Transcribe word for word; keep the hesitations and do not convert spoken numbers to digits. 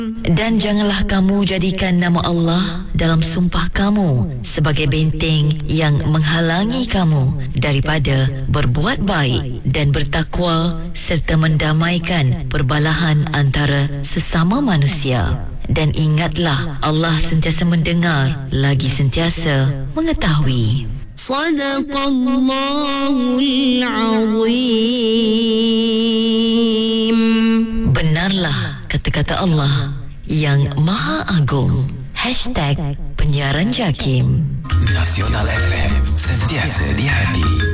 Dan janganlah kamu jadikan nama Allah dalam sumpah kamu sebagai benteng yang menghalangi kamu daripada berbuat baik dan bertakwa serta mendamaikan perbalahan antara sesama manusia. Dan ingatlah, Allah sentiasa mendengar lagi sentiasa mengetahui. Sadaqallahul Azim. Benarlah kata-kata Allah yang Maha Agung. Hashtag Penyiaran Jakim. Nasional F M, sentiasa di hati.